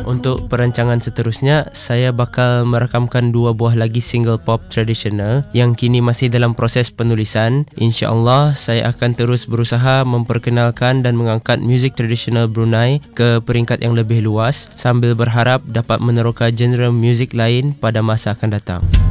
Untuk perancangan seterusnya, saya bakal merakamkan 2 buah lagi single pop tradisional yang kini masih dalam proses penulisan. InsyaAllah, saya akan terus berusaha memperkenalkan dan mengangkat muzik tradisional Brunei ke peringkat yang lebih luas sambil berharap dapat meneroka genre muzik lain pada masa akan datang.